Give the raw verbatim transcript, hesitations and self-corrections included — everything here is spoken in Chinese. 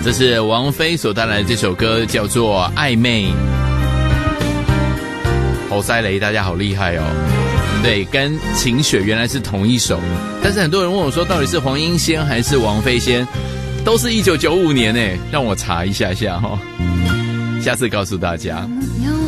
这是王菲所带来的这首歌，叫做《暧昧》。侯赛雷，大家好厉害哦！对，跟晴雪原来是同一首，但是很多人问我说，到底是黄英先还是王菲先？都是一九九五年诶，让我查一下下哈、哦，下次告诉大家。